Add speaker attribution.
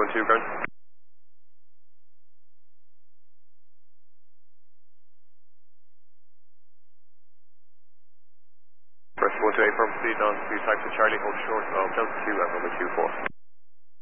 Speaker 1: 2 ground. First 128 firm, proceed on to taxi Charlie, hold short of Delta 2 and runway 24.